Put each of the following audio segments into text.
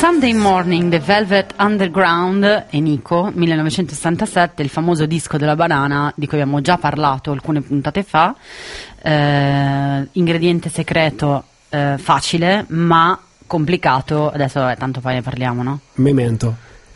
Sunday Morning, The Velvet Underground e Nico, 1967, il famoso disco della banana di cui abbiamo già parlato alcune puntate fa. Ingrediente segreto facile ma complicato. Adesso tanto poi ne parliamo, no? Memento.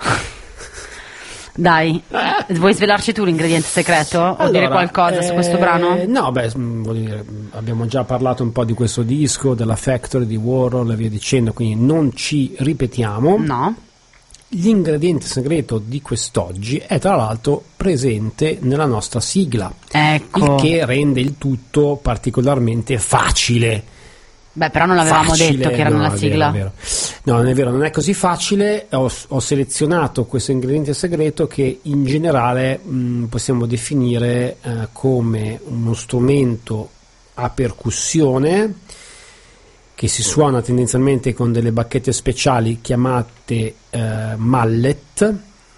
Dai, vuoi svelarci tu l'ingrediente segreto o dire qualcosa su questo brano? No, voglio dire, abbiamo già parlato un po' di questo disco, della Factory, di Warhol e via dicendo, quindi non ci ripetiamo. No. L'ingrediente segreto di quest'oggi è tra l'altro presente nella nostra sigla, ecco, il che rende il tutto particolarmente facile. Beh, però non l'avevamo detto che era no, nella sigla. È vero. No, non è vero, non è così facile. Ho selezionato questo ingrediente segreto che in generale possiamo definire come uno strumento a percussione che si suona tendenzialmente con delle bacchette speciali chiamate mallet,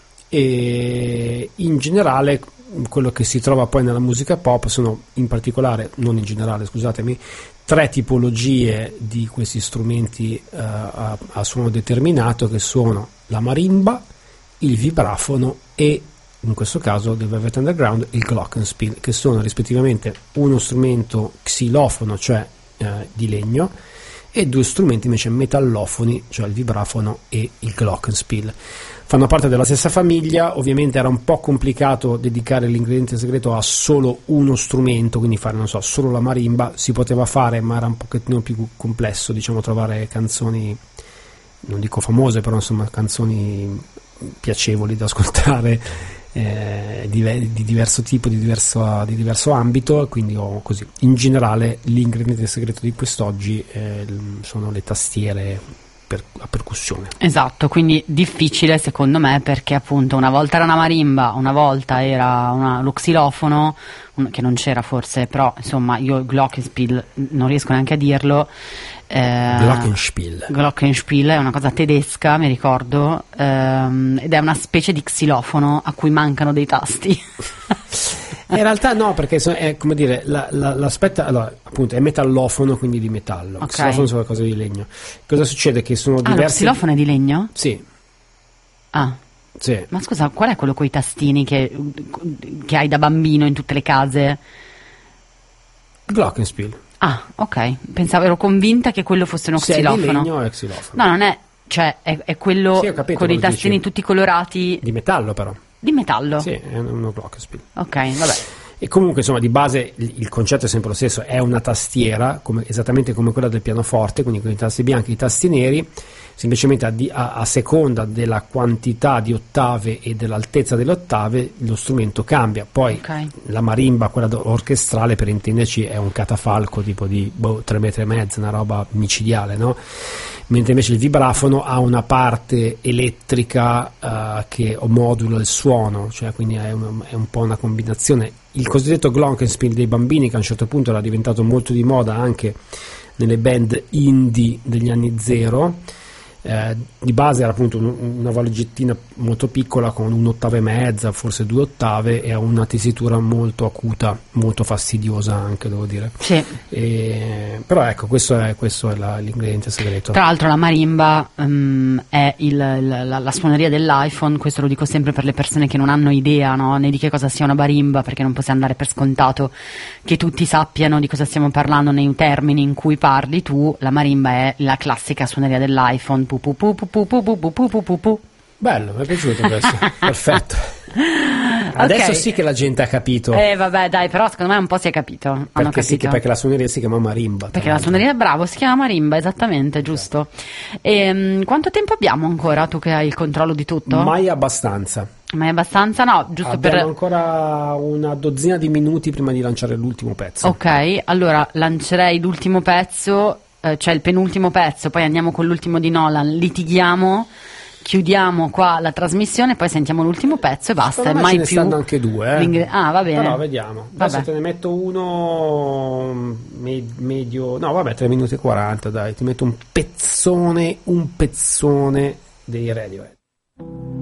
e in generale quello che si trova poi nella musica pop sono in particolare, non in generale, scusatemi, 3 tipologie di questi strumenti a suono determinato, che sono la marimba, il vibrafono e in questo caso del Velvet Underground il glockenspiel, che sono rispettivamente uno strumento xilofono, cioè di legno, e 2 strumenti invece metallofoni, cioè il vibrafono e il glockenspiel. Fanno parte della stessa famiglia. Ovviamente era un po' complicato dedicare l'ingrediente segreto a solo uno strumento, quindi fare, non so, solo la marimba. Si poteva fare, ma era un pochettino più complesso, diciamo, trovare canzoni, non dico famose, però insomma canzoni piacevoli da ascoltare, di diverso tipo, di diverso ambito. Quindi così, in generale l'ingrediente segreto di quest'oggi sono le tastiere a percussione. Esatto, quindi difficile secondo me, perché appunto una volta era una marimba, una volta era lo xilofono, che non c'era forse, però insomma io glockenspiel non riesco neanche a dirlo. Glockenspiel è una cosa tedesca, mi ricordo, ed è una specie di xilofono a cui mancano dei tasti. In realtà no, perché è come dire, l'aspetto, allora, appunto, è metallofono, quindi di metallo. Okay. Xilofono sono qualcosa di legno. Cosa succede? Che sono diversi. Lo xilofono è di legno? Sì. Ah. Sì. Ma scusa, qual è quello con i tastini che hai da bambino in tutte le case? Glockenspiel. Ah, ok. Ero convinta che quello fosse uno xilofono. Se è di legno è xilofono. No, non è, cioè è quello sì, con i tastini dici. tutti colorati. Di metallo però. Di metallo? Sì, è uno glockenspiel. Ok, vabbè. E comunque insomma di base il concetto è sempre lo stesso, è una tastiera esattamente come quella del pianoforte, quindi con i tasti bianchi e i tasti neri, semplicemente a seconda della quantità di ottave e dell'altezza delle ottave lo strumento cambia. Poi la marimba, quella orchestrale per intenderci, è un catafalco tipo di 3,5 metri, una roba micidiale, no? Mentre invece il vibrafono ha una parte elettrica che modula il suono, cioè quindi è un po' una combinazione. Il cosiddetto glockenspiel dei bambini, che a un certo punto era diventato molto di moda anche nelle band indie degli anni zero, di base era appunto una valigetta molto piccola con un'ottava e mezza, forse 2 ottave, e ha una tessitura molto acuta, molto fastidiosa anche, devo dire. Sì. Però ecco, questo è l'ingrediente segreto. Tra l'altro la marimba è la suoneria dell'iPhone. Questo lo dico sempre per le persone che non hanno idea, no, né di che cosa sia una marimba, perché non possiamo dare per scontato che tutti sappiano di cosa stiamo parlando nei termini in cui parli tu. La marimba è la classica suoneria dell'iPhone. Bello, mi è piaciuto questo. Perfetto. Adesso sì che la gente ha capito. Vabbè, dai, però secondo me un po' si è capito. Hanno capito. Sì, perché la suoneria si chiama marimba. Perché la suoneria, bravo, si chiama marimba, esattamente, giusto. E quanto tempo abbiamo ancora, tu che hai il controllo di tutto? Mai abbastanza. Mai abbastanza, no, giusto. Abbiamo ancora una dozzina di minuti prima di lanciare l'ultimo pezzo. Ok, allora lancerei l'ultimo pezzo, cioè il penultimo pezzo, poi andiamo con l'ultimo di Nolan, litighiamo, chiudiamo qua la trasmissione, poi sentiamo l'ultimo pezzo e basta. Mai mai ce ne più stanno anche 2. Va bene. Però vediamo. Adesso te ne metto uno medio. No, vabbè, 3 minuti e 40, dai. Ti metto un pezzone dei Radiohead.